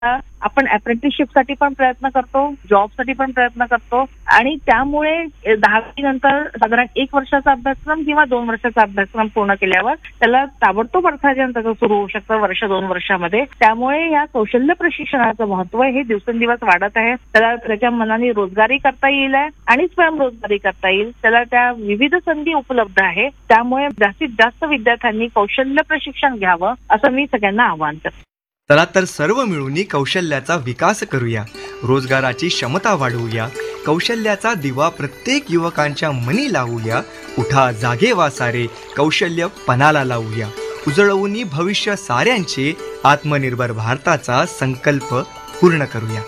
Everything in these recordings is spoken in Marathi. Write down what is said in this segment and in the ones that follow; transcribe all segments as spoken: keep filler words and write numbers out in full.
आपण अप्रेंटिसशिपसाठी पण प्रयत्न करतो, जॉबसाठी पण प्रयत्न करतो आणि त्यामुळे दहावी नंतर साधारण एक वर्षाचा अभ्यासक्रम किंवा दोन वर्षाचा अभ्यासक्रम पूर्ण केल्यावर त्याला ताबडतोब अर्थार्जन त्याचं सुरू होऊ शकतं वर्ष दोन वर्षामध्ये. त्यामुळे या कौशल्य प्रशिक्षणाचं महत्व हे दिवसेंदिवस वाढत आहे. त्याला त्याच्या मनाने रोजगारी करता येईल आणि स्वयंरोजगारी करता येईल. त्याला त्या विविध संधी उपलब्ध आहे. त्यामुळे जास्तीत जास्त विद्यार्थ्यांनी कौशल्य प्रशिक्षण घ्यावं असं मी सगळ्यांना आवाहन करते. चला तर सर्व मिळून कौशल्याचा विकास करूया, रोजगाराची क्षमता वाढवूया, कौशल्याचा दिवा प्रत्येक युवकांच्या मनी लावूया. उठा जागे वा सारे, कौशल्य पणाला लावूया. उजळवून भविष्य साऱ्यांचे, आत्मनिर्भर भारताचा संकल्प पूर्ण करूया.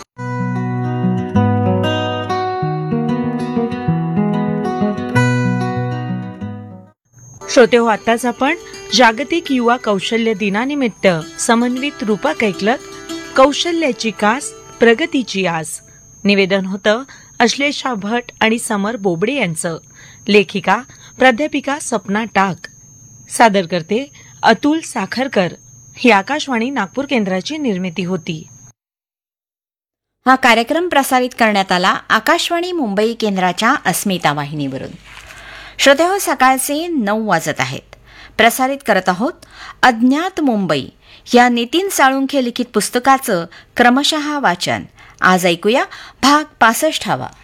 श्रोते हो, आताच आपण जागतिक युवा कौशल्य दिनानिमित्त समन्वित रूपक ऐकलं. कौशल्याची कास, प्रगतीची आस. निवेदन होतं अश्लेषा भट आणि समर बोबडे यांचं. लेखिका प्राध्यापिका सपना टाक. सादर करते अतुल साखरकर. ही आकाशवाणी नागपूर केंद्राची निर्मिती होती. हा कार्यक्रम प्रसारित करण्यात आला आकाशवाणी मुंबई केंद्राच्या अस्मिता वाहिनीवरून. श्रोतेहो, सकाळचे नऊ वाजत आहेत. प्रसारित करत आहोत अज्ञात मुंबई या नितीन साळुंखे लिखित पुस्तकाचं क्रमशः वाचन. आज ऐकूया भाग पासष्टावा.